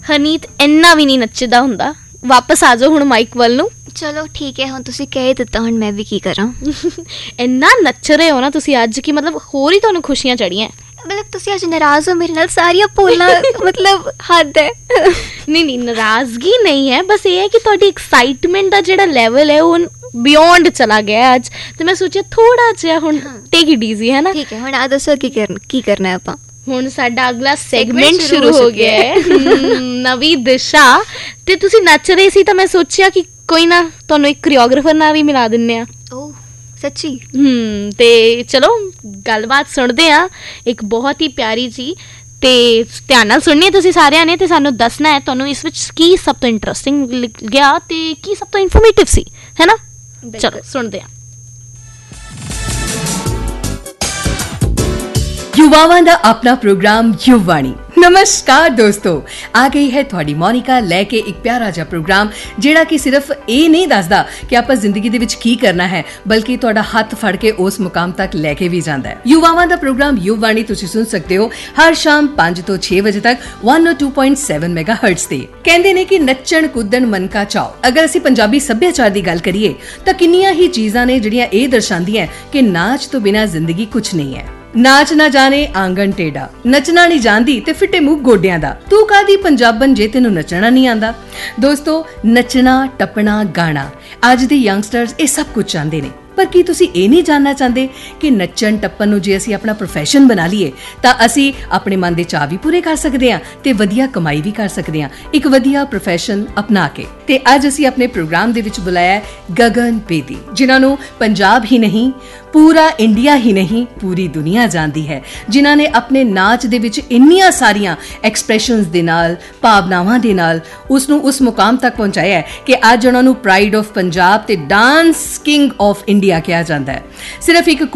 ਹਨੀਤ ਇੰਨਾ ਵੀ ਨਹੀਂ ਨੱਚਦਾ ਹੁੰਦਾ। ਵਾਪਸ ਆ ਜਾਓ ਹੁਣ ਮਾਈਕ ਵੱਲ ਨੂੰ। ਚਲੋ ਠੀਕ ਹੈ, ਹੁਣ ਤੁਸੀਂ ਕਹਿ ਦਿੱਤਾ, ਹੁਣ ਮੈਂ ਵੀ ਕੀ ਕਰਾਂ। ਇੰਨਾ ਨੱਚ ਰਹੇ ਹੋ ਨਾ ਤੁਸੀਂ ਅੱਜ ਕਿ ਮਤਲਬ ਹੋਰ ਹੀ ਤੁਹਾਨੂੰ ਖੁਸ਼ੀਆਂ ਚੜੀਆਂ। ਮਤਲਬ ਤੁਸੀਂ ਅੱਜ ਨਾਰਾਜ਼ ਹੋ ਮੇਰੇ ਨਾਲ? ਸਾਰੀਆਂ ਭੁੱਲਣਾ ਮਤਲਬ ਹੱਦ ਹੈ। ਨਹੀਂ ਨਾਰਾਜ਼ਗੀ ਨਹੀਂ ਹੈ, ਬਸ ਇਹ ਹੈ ਕਿ ਤੁਹਾਡੀ ਐਕਸਾਈਟਮੈਂਟ ਦਾ ਜਿਹੜਾ ਲੈਵਲ ਹੈ ਉਹ ਬਿਯੋਂਡ ਚਲਾ ਗਿਆ ਅੱਜ, ਤੇ ਮੈਂ ਸੋਚਿਆ ਥੋੜਾ ਜਿਹਾ ਹੁਣ ਟੇਕ ਇਟ ਈਜ਼ੀ, ਹੈ ਨਾ। ਠੀਕ ਹੈ, ਹੁਣ ਆ ਦੱਸੋ ਕੀ ਕਰਨਾ ਹੈ ਆਪਾਂ। ਹੁਣ ਸਾਡਾ ਅਗਲਾ ਸੈਗਮੈਂਟ ਸ਼ੁਰੂ ਹੋ ਗਿਆ ਹੈ, ਨਵੀਂ ਦਿਸ਼ਾ। ਤੇ ਤੁਸੀਂ ਨੱਚ ਰਹੇ ਸੀ ਤਾਂ ਮੈਂ ਸੋਚਿਆ ਕਿ ਕੋਈ ਨਾ ਤੁਹਾਨੂੰ ਇੱਕ ਕੋਰੀਓਗ੍ਰਾਫਰ ਨਾਲ ਵੀ ਮਿਲਾ ਦਿੰਦੇ ਆ। ਓਹ ਸੱਚੀ? ਤੇ ਚਲੋ ਗੱਲਬਾਤ ਸੁਣਦੇ ਆ ਇੱਕ ਬਹੁਤ ਹੀ ਪਿਆਰੀ ਜੀ, ਤੇ ਧਿਆਨ ਨਾਲ ਸੁਣਨੀ ਹੈ ਤੁਸੀਂ ਸਾਰਿਆਂ ਨੇ, ਤੇ ਸਾਨੂੰ ਦੱਸਣਾ ਹੈ ਤੁਹਾਨੂੰ ਇਸ ਵਿੱਚ ਕੀ ਸਭ ਤੋਂ ਇੰਟਰਸਟਿੰਗ ਲੱਗਿਆ ਤੇ ਕੀ ਸਭ ਤੋਂ ਇਨਫੋਰਮੇਟਿਵ ਸੀ, ਹੈ ਨਾ। ਚਲੋ ਸੁਣਦੇ ਆ। युवावां दा अपना प्रोग्राम युवाणी। नमस्कार दोस्तों, आ गई है थोड़ी मोनिका लैके एक प्यारा जिहा प्रोग्राम जिहड़ा कि सिर्फ ये नहीं दसदा कि आपां जिंदगी दे विच की करना है, बल्कि तुहाडा हत्थ फड़ के उस मुकाम तक लैके भी जांदा है। युवावां दा प्रोग्राम युवाणी तुसीं सुन सकते हो हर शाम 5 ਤੋਂ 6 ਵਜੇ तक 102.7 मेगाहर्ट्ज ते। कहंदे ने कि नच्चण कुद्दण मन का चाओ। अगर असीं पंजाबी सभ्याचार दी गल करिए तां किन्नियां ही चीज़ां ने जिहड़ियां इह दर्शांदियां कि नाच तो बिना जिंदगी कुछ नहीं है। नाच ना जाने आंगन टेढ़ा, नचना नहीं जानदी ते फिटे मुंह गोडियां दा, तू कादी पंजाबन जे तेनू नचना नहीं आंदा। दोस्तों, नचना टपना गाना अज दे यंगस्टर्स ये सब कुछ चाहते ने, पर की तुसी ये नहीं जानना चाहते कि नच्चन टप्पन नूं जे असीं अपना प्रोफैशन बना लीए तां असीं अपने मन दे चाह भी पूरे कर सकदे हां ते वधिया कमाई भी कर सकदे हां एक वधिया प्रोफैशन अपना के। ते अज असीं अपने प्रोग्राम दे विच बुलाया गगन बेदी, जिन्हां नूं पंजाब ही नहीं पूरा इंडिया ही नहीं पूरी दुनिया जानती है, जिन्हां ने अपने नाच दे विच इन्नियां सारियां एक्सप्रैशनस दे नाल भावनावां दे नाल उसनूं उस मुकाम तक पहुंचाया है कि अज उन्हां नूं प्राइड ऑफ पंजाब ते डांस किंग ऑफ इंडिया कहा जाता है। सिर्फ एक